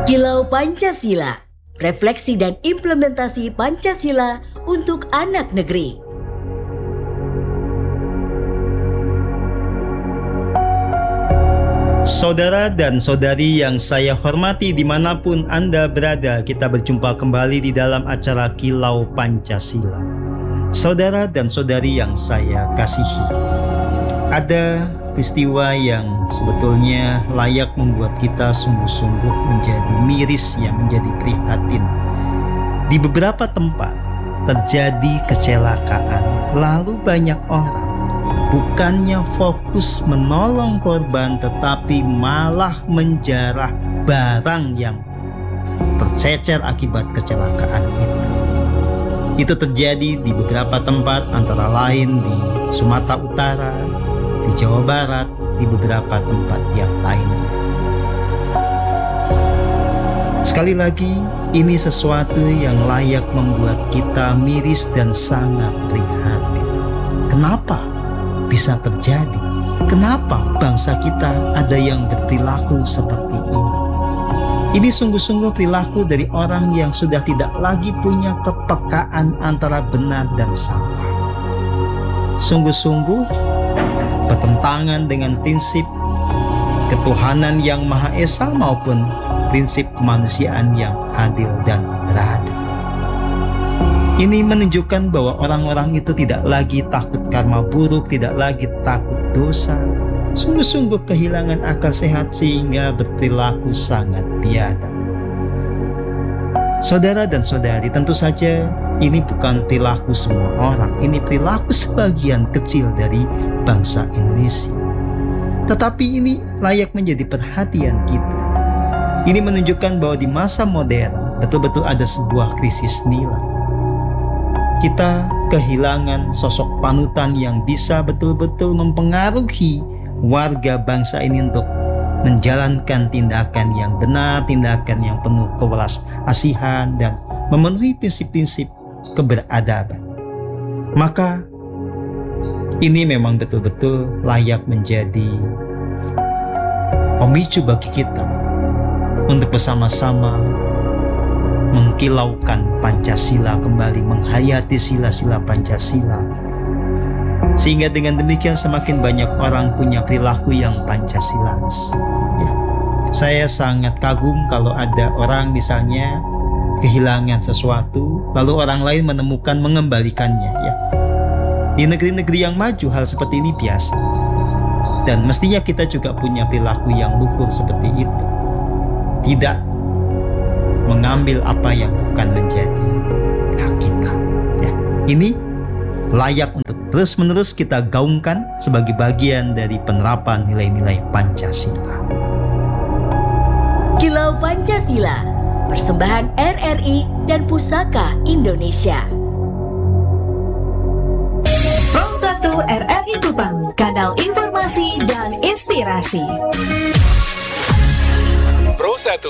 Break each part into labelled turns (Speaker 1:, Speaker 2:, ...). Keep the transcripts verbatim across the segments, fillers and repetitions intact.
Speaker 1: Kilau Pancasila, refleksi dan implementasi Pancasila untuk anak negeri.
Speaker 2: Saudara dan saudari yang saya hormati dimanapun Anda berada, kita berjumpa kembali di dalam acara Kilau Pancasila. Saudara dan saudari yang saya kasihi, ada peristiwa yang sebetulnya layak membuat kita sungguh-sungguh menjadi miris, yang menjadi prihatin. Di beberapa tempat terjadi kecelakaan, lalu banyak orang bukannya fokus menolong korban, tetapi malah menjarah barang yang tercecer akibat kecelakaan itu. Itu terjadi di beberapa tempat, antara lain di Sumatera Utara, di Jawa Barat, di beberapa tempat yang lainnya. Sekali lagi, ini sesuatu yang layak membuat kita miris dan sangat prihatin. Kenapa bisa terjadi? Kenapa bangsa kita ada yang berperilaku seperti ini? Ini sungguh-sungguh perilaku dari orang yang sudah tidak lagi punya kepekaan antara benar dan salah. Sungguh-sungguh bertentangan dengan prinsip ketuhanan yang Maha Esa maupun prinsip kemanusiaan yang adil dan beradab. Ini menunjukkan bahwa orang-orang itu tidak lagi takut karma buruk, tidak lagi takut dosa. Sungguh-sungguh kehilangan akal sehat sehingga berperilaku sangat biadab. Saudara dan saudari, tentu saja ini bukan perilaku semua orang. Ini perilaku sebagian kecil dari bangsa Indonesia. Tetapi ini layak menjadi perhatian kita. Ini menunjukkan bahwa di masa modern betul-betul ada sebuah krisis nilai. Kita kehilangan sosok panutan yang bisa betul-betul mempengaruhi warga bangsa ini untuk menjalankan tindakan yang benar, tindakan yang penuh kewelas asihan dan memenuhi prinsip-prinsip keberadaban. Maka ini memang betul-betul layak menjadi pemicu bagi kita untuk bersama-sama mengkilaukan Pancasila kembali, menghayati sila-sila Pancasila, sehingga dengan demikian semakin banyak orang punya perilaku yang Pancasilais. Ya. Saya sangat kagum kalau ada orang misalnya kehilangan sesuatu, lalu orang lain menemukan mengembalikannya. Ya. Di negeri-negeri yang maju hal seperti ini biasa, dan mestinya kita juga punya perilaku yang luhur seperti itu. Tidak mengambil apa yang bukan menjadi hak kita. Ya, ini layak untuk terus-menerus kita gaungkan sebagai bagian dari penerapan nilai-nilai Pancasila.
Speaker 1: Kilau Pancasila, persembahan R R I dan Pusaka Indonesia.
Speaker 3: Pro satu R R I Kupang, kanal informasi dan inspirasi.
Speaker 4: Pro satu.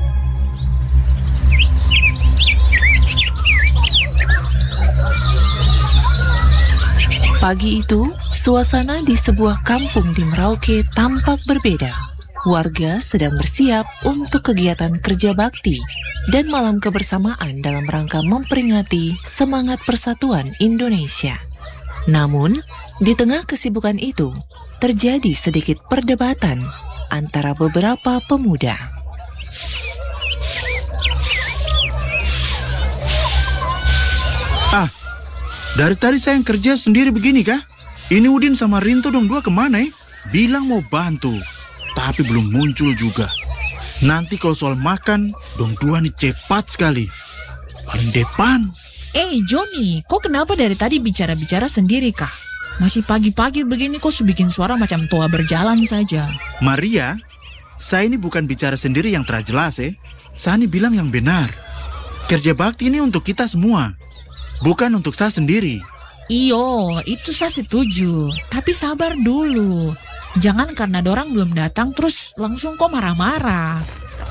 Speaker 5: Pagi itu, suasana di sebuah kampung di Merauke tampak berbeda. Warga sedang bersiap untuk kegiatan kerja bakti dan malam kebersamaan dalam rangka memperingati semangat persatuan Indonesia. Namun, di tengah kesibukan itu, terjadi sedikit perdebatan antara beberapa pemuda.
Speaker 6: Ah, dari tadi saya yang kerja sendiri begini kah? Ini Udin sama Rinto dong dua kemana ya? Bilang mau bantu, tapi belum muncul juga. Nanti kalau soal makan, dong dua nih cepat sekali. Paling depan.
Speaker 7: Eh Joni, kok kenapa dari tadi bicara-bicara sendiri kah? Masih pagi-pagi begini kok bikin suara macam tua berjalan saja.
Speaker 6: Maria, saya ini bukan bicara sendiri yang terjelas eh. Saya ini bilang yang benar. Kerja bakti ini untuk kita semua, bukan untuk saya sendiri.
Speaker 7: Iyo, itu saya setuju. Tapi sabar dulu. Jangan karena dorang belum datang terus langsung kok marah-marah.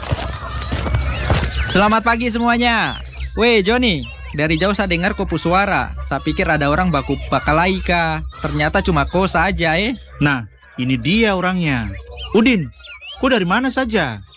Speaker 8: Selamat pagi semuanya. Weh Joni, dari jauh saya dengar kopu suara. Saya pikir ada orang baku bakalai kah. Ternyata cuma kau saja eh.
Speaker 6: Nah, ini dia orangnya. Udin, kau dari mana saja?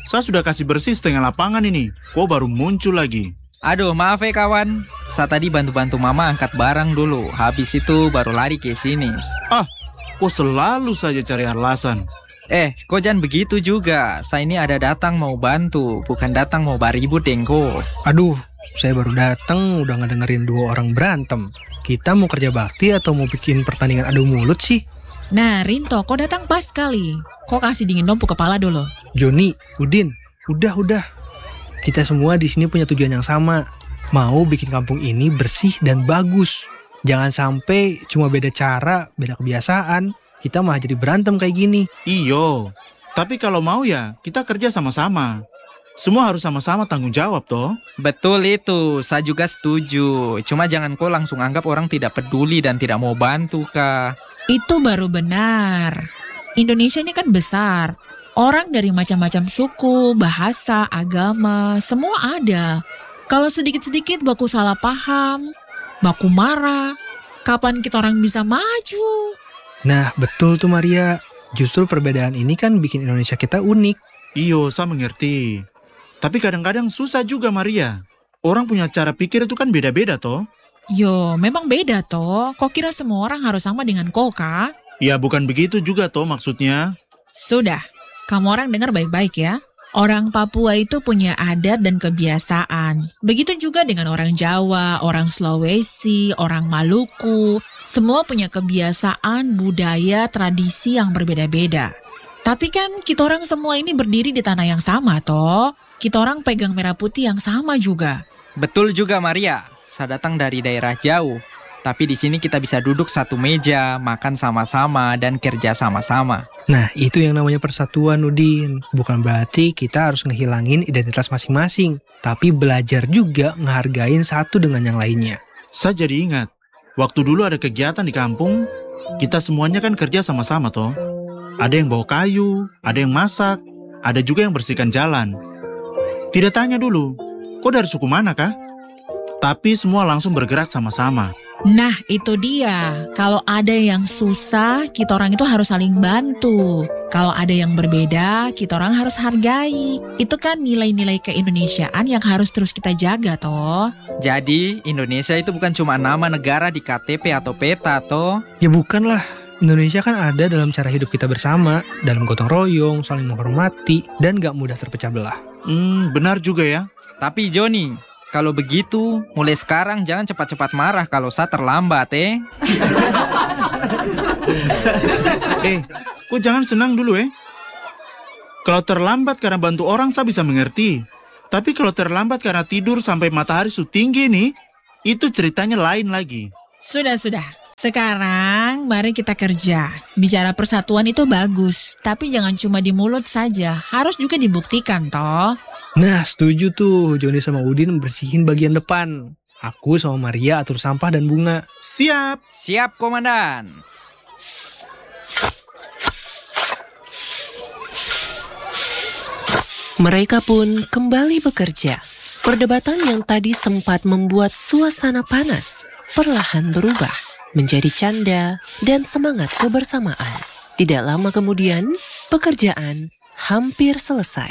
Speaker 6: Saya sudah kasih bersih setengah lapangan ini. Kok baru muncul lagi?
Speaker 8: Aduh, maaf ya kawan. Saya tadi bantu-bantu mama angkat barang dulu. Habis itu baru lari ke sini.
Speaker 6: Ah, kok selalu saja cari alasan?
Speaker 8: Eh, kok jangan begitu juga. Saya ini ada datang mau bantu, bukan datang mau baribut, Dengko.
Speaker 4: Aduh, saya baru datang udah ngedengerin dua orang berantem. Kita mau kerja bakti atau mau bikin pertandingan adu mulut sih?
Speaker 7: Nah, Rinto, kok datang pas sekali. Kok kasih dingin dompu kepala dulu.
Speaker 4: Joni, Udin, udah-udah. Kita semua di sini punya tujuan yang sama. Mau bikin kampung ini bersih dan bagus. Jangan sampai cuma beda cara, beda kebiasaan. Kita malah jadi berantem kayak gini.
Speaker 6: Iyo, tapi kalau mau ya kita kerja sama-sama. Semua harus sama-sama tanggung jawab toh.
Speaker 8: Betul itu, saya juga setuju. Cuma jangan kau langsung anggap orang tidak peduli dan tidak mau bantu, Kak.
Speaker 7: Itu baru benar. Indonesia ini kan besar. Orang dari macam-macam suku, bahasa, agama, semua ada. Kalau sedikit-sedikit baku salah paham, baku marah, kapan kita orang bisa maju?
Speaker 4: Nah, betul tuh Maria. Justru perbedaan ini kan bikin Indonesia kita unik.
Speaker 6: Iyo, saya mengerti. Tapi kadang-kadang susah juga Maria. Orang punya cara pikir itu kan beda-beda toh.
Speaker 7: Yo, memang beda toh. Kok kira semua orang harus sama dengan kau, Kak?
Speaker 6: Ya bukan begitu juga toh maksudnya.
Speaker 7: Sudah, kamu orang dengar baik-baik ya. Orang Papua itu punya adat dan kebiasaan. Begitu juga dengan orang Jawa, orang Sulawesi, orang Maluku. Semua punya kebiasaan, budaya, tradisi yang berbeda-beda. Tapi kan kita orang semua ini berdiri di tanah yang sama toh. Kita orang pegang merah putih yang sama juga.
Speaker 8: Betul juga Maria. Saya datang dari daerah jauh. Tapi di sini kita bisa duduk satu meja, makan sama-sama, dan kerja sama-sama.
Speaker 4: Nah, itu yang namanya persatuan, Udin. Bukan berarti kita harus ngehilangin identitas masing-masing. Tapi belajar juga ngehargain satu dengan yang lainnya.
Speaker 6: Saya jadi ingat, waktu dulu ada kegiatan di kampung, kita semuanya kan kerja sama-sama toh. Ada yang bawa kayu, ada yang masak, ada juga yang bersihkan jalan. Tidak tanya dulu, kok dari suku mana kah? Tapi semua langsung bergerak sama-sama.
Speaker 7: Nah, itu dia. Kalau ada yang susah, kita orang itu harus saling bantu. Kalau ada yang berbeda, kita orang harus hargai. Itu kan nilai-nilai keindonesiaan yang harus terus kita jaga, toh.
Speaker 8: Jadi, Indonesia itu bukan cuma nama negara di K T P atau peta, toh.
Speaker 4: Ya bukanlah. Indonesia kan ada dalam cara hidup kita bersama, dalam gotong royong, saling menghormati, dan gak mudah terpecah belah.
Speaker 6: Hmm, benar juga ya.
Speaker 8: Tapi Joni, kalau begitu, mulai sekarang jangan cepat-cepat marah kalau saya terlambat, eh.
Speaker 6: Eh, kok jangan senang dulu, eh. Kalau terlambat karena bantu orang, saya bisa mengerti. Tapi kalau terlambat karena tidur sampai matahari sudah tinggi nih, itu ceritanya lain lagi.
Speaker 7: Sudah, sudah. Sekarang mari kita kerja. Bicara persatuan itu bagus, tapi jangan cuma di mulut saja. Harus juga dibuktikan, toh.
Speaker 4: Nah, setuju tuh. Joni sama Udin bersihin bagian depan. Aku sama Maria atur sampah dan bunga.
Speaker 6: Siap.
Speaker 8: Siap, Komandan.
Speaker 5: Mereka pun kembali bekerja. Perdebatan yang tadi sempat membuat suasana panas perlahan berubah menjadi canda dan semangat kebersamaan. Tidak lama kemudian, pekerjaan hampir selesai.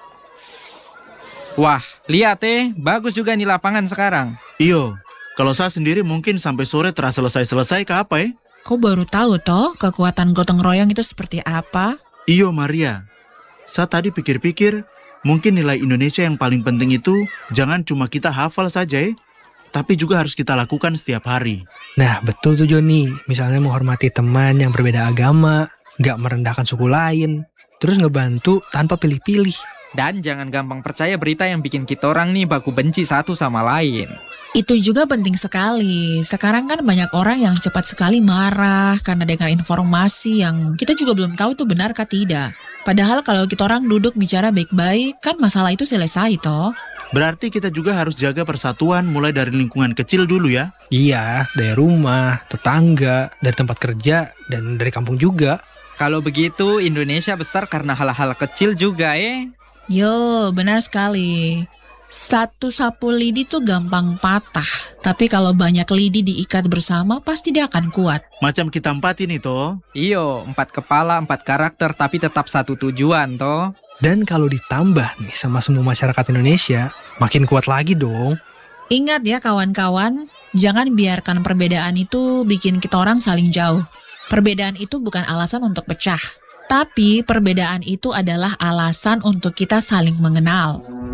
Speaker 8: Wah, lihat eh, bagus juga nih lapangan sekarang.
Speaker 6: Iyo, kalau saya sendiri mungkin sampai sore terasa selesai-selesai ke apa eh?
Speaker 7: Kau baru tahu toh kekuatan gotong royong itu seperti apa?
Speaker 6: Iyo Maria, saya tadi pikir-pikir mungkin nilai Indonesia yang paling penting itu jangan cuma kita hafal saja eh, tapi juga harus kita lakukan setiap hari.
Speaker 4: Nah, betul tuh Joni. Misalnya menghormati teman yang berbeda agama, gak merendahkan suku lain, terus ngebantu tanpa pilih-pilih.
Speaker 8: Dan jangan gampang percaya berita yang bikin kita orang nih baku benci satu sama lain.
Speaker 7: Itu juga penting sekali. Sekarang kan banyak orang yang cepat sekali marah karena dengar informasi yang kita juga belum tahu itu benar kah tidak. Padahal kalau kita orang duduk bicara baik-baik, kan masalah itu selesai toh.
Speaker 6: Berarti kita juga harus jaga persatuan mulai dari lingkungan kecil dulu ya?
Speaker 4: Iya, dari rumah, tetangga, dari tempat kerja, dan dari kampung juga.
Speaker 8: Kalau begitu, Indonesia besar karena hal-hal kecil juga eh.
Speaker 7: Yo, benar sekali. Satu sapu lidi tuh gampang patah, tapi kalau banyak lidi diikat bersama pasti dia akan kuat.
Speaker 6: Macam kita empat ini toh.
Speaker 8: Iyo, empat kepala, empat karakter, tapi tetap satu tujuan toh.
Speaker 4: Dan kalau ditambah nih sama semua masyarakat Indonesia, makin kuat lagi dong.
Speaker 7: Ingat ya kawan-kawan, jangan biarkan perbedaan itu bikin kita orang saling jauh. Perbedaan itu bukan alasan untuk pecah, tapi perbedaan itu adalah alasan untuk kita saling mengenal.